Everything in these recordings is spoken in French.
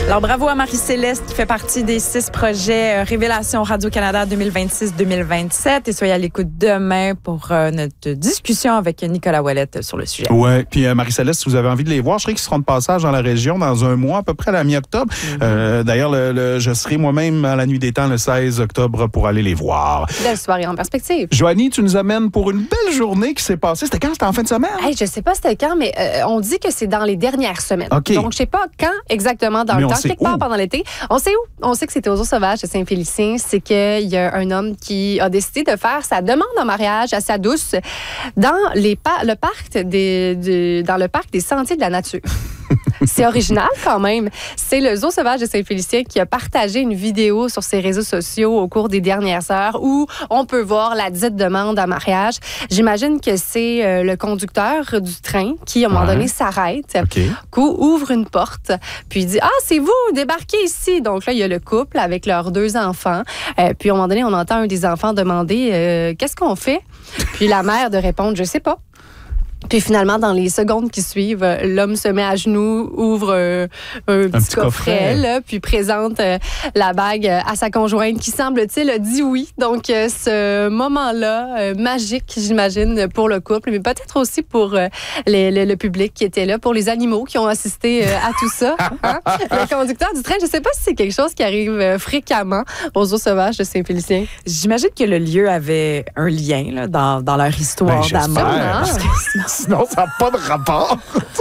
Alors, bravo à Marie-Céleste qui fait partie des 6 projets Révélation Radio-Canada 2026-2027. Et soyez à l'écoute demain pour notre discussion avec Nicolas Ouellette sur le sujet. Oui, puis Marie-Céleste, si vous avez envie de les voir, je serai qu'ils seront de passage dans la région dans un mois, à peu près à la mi-octobre. D'ailleurs, je serai moi-même à la Nuit des Temps le 16 octobre pour aller les voir. Belle soirée en perspective. Joanie, tu nous amènes pour une belle journée qui s'est passée. C'était quand? C'était en fin de semaine? Hey, je sais pas c'était quand, mais on dit que c'est dans les dernières semaines. Okay. Donc, je sais pas quand exactement dans le temps, quelque part pendant l'été. On sait où? On sait que c'était aux Eaux Sauvages de Saint-Félicien. C'est qu'il y a un homme qui a décidé de faire sa demande en mariage à sa douce dans le parc des Sentiers de la Nature. C'est original quand même. C'est le Zoo Sauvage de Saint-Félicien qui a partagé une vidéo sur ses réseaux sociaux au cours des dernières heures où on peut voir la dite demande en mariage. J'imagine que c'est le conducteur du train qui, à un moment donné, s'arrête, ouvre une porte, puis dit « Ah, c'est vous, débarquez ici! » Donc là, il y a le couple avec leurs 2 enfants. Puis à un moment donné, on entend un des enfants demander « Qu'est-ce qu'on fait? » Puis la mère de répondre « Je sais pas. » Puis finalement, dans les secondes qui suivent, l'homme se met à genoux, ouvre un petit coffret, là, puis présente la bague à sa conjointe qui, semble-t-il, a dit oui. Donc, ce moment-là, magique, j'imagine, pour le couple, mais peut-être aussi pour le public qui était là, pour les animaux qui ont assisté à tout ça. Hein? Le conducteur du train, je ne sais pas si c'est quelque chose qui arrive fréquemment aux Eaux Sauvages de Saint-Félicien. J'imagine que le lieu avait un lien là, dans leur histoire d'amour. Sinon, ça n'a pas de rapport.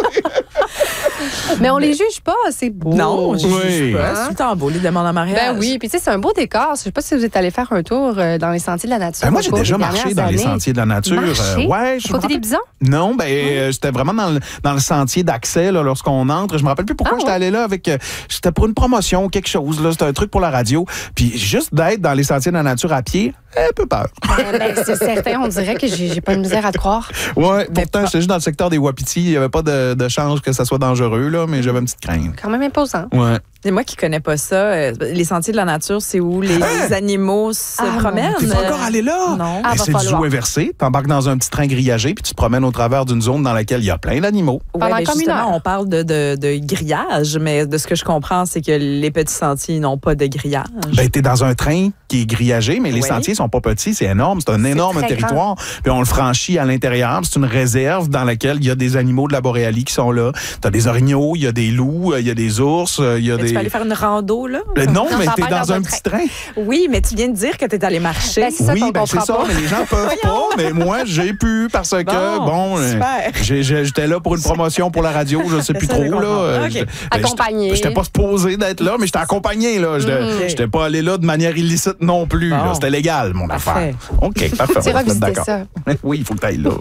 Mais on les juge pas, c'est beau. Non, je juge pas. C'est tout le temps beau, les demandes en mariage. Ben oui, puis tu sais, c'est un beau décor. Je sais pas si vous êtes allé faire un tour dans les Sentiers de la Nature. Moi, j'ai déjà marché dans les Sentiers de la Nature. Ouais, à côté des bisons? Non, j'étais vraiment dans le sentier d'accès là, lorsqu'on entre. Je me rappelle plus pourquoi j'étais allé là avec... C'était pour une promotion ou quelque chose. Là. C'était un truc pour la radio. Puis juste d'être dans les Sentiers de la Nature à pied, un peu peur. C'est certain, on dirait que j'ai pas de misère à te croire. Oui, pourtant, j'étais juste dans le secteur des Wapitis. Il n'y avait pas de chance que ça soit dangereux, là, mais j'avais une petite crainte. Quand même imposant. Ouais. Et moi qui connais pas ça, les Sentiers de la Nature, c'est où les animaux se promènent. T'es pas encore allé là? Non. C'est du zoo inversé. T'embarques dans un petit train grillagé puis tu te promènes au travers d'une zone dans laquelle il y a plein d'animaux. Ouais, justement, on parle de grillage, mais de ce que je comprends, c'est que les petits sentiers n'ont pas de grillage. T'es dans un train qui est grillagé, mais les sentiers sont pas petits, c'est énorme, c'est un énorme territoire. Puis on le franchit à l'intérieur, c'est une réserve dans laquelle il y a des animaux de la Boréalie qui sont là. T'as des orignaux, il y a des loups, il y a des ours, il y a des... Tu peux aller faire une rando, là? Non, mais t'es dans un petit train. Oui, mais tu viens de dire que t'es allé marcher. C'est ça, mais les gens peuvent pas. Mais moi, j'ai pu parce que, j'étais là pour une promotion pour la radio, je sais plus trop, là. Accompagné. J'étais pas supposé d'être là, mais j'étais accompagné, là. J'étais pas allé là de manière illicite non plus. Là. C'était légal, mon affaire. OK, parfait. Tu revisiter ça. Oui, il faut que t'ailles là.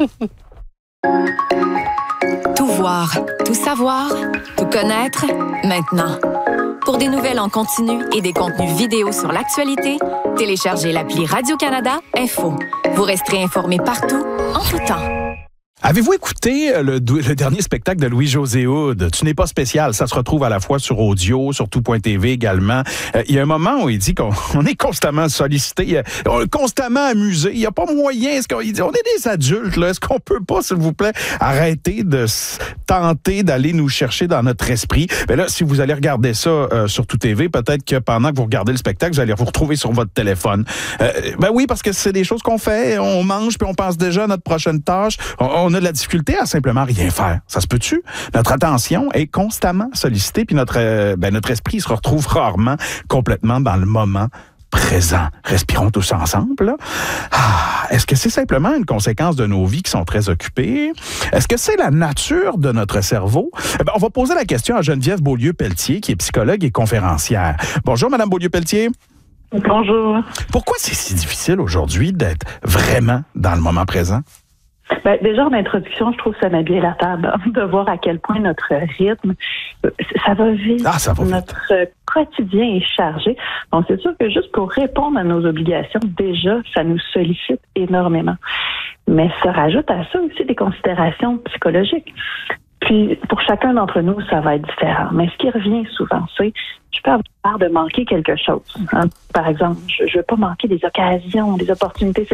Tout voir, tout savoir, tout connaître, maintenant. Pour des nouvelles en continu et des contenus vidéo sur l'actualité, téléchargez l'appli Radio-Canada Info. Vous resterez informés partout, en tout temps. Avez-vous écouté le dernier spectacle de Louis-José Hood? Tu n'es pas spécial. Ça se retrouve à la fois sur audio, sur tout.tv également. Il y a un moment où il dit qu'on est constamment sollicité, constamment amusé. Il n'y a pas moyen. Il dit, on est des adultes, là. Est-ce qu'on peut pas, s'il vous plaît, arrêter de tenter d'aller nous chercher dans notre esprit? Mais là, si vous allez regarder ça sur tout.tv, peut-être que pendant que vous regardez le spectacle, vous allez vous retrouver sur votre téléphone. Oui, parce que c'est des choses qu'on fait. On mange, puis on pense déjà à notre prochaine tâche. On a de la difficulté à simplement rien faire. Ça se peut-tu? Notre attention est constamment sollicitée, puis notre esprit se retrouve rarement complètement dans le moment présent. Respirons tous ensemble. Là. Est-ce que c'est simplement une conséquence de nos vies qui sont très occupées? Est-ce que c'est la nature de notre cerveau? On va poser la question à Geneviève Beaulieu-Pelletier, qui est psychologue et conférencière. Bonjour, Madame Beaulieu-Pelletier. Bonjour. Pourquoi c'est si difficile aujourd'hui d'être vraiment dans le moment présent? Déjà, en introduction, je trouve que ça met bien la table de voir à quel point notre rythme, ça va vite. Ça va vite. Notre quotidien est chargé. Donc, c'est sûr que juste pour répondre à nos obligations, déjà, ça nous sollicite énormément. Mais ça rajoute à ça aussi des considérations psychologiques. Puis, pour chacun d'entre nous, ça va être différent. Mais ce qui revient souvent, c'est je peux avoir peur de manquer quelque chose. Hein? Par exemple, je ne veux pas manquer des occasions, des opportunités.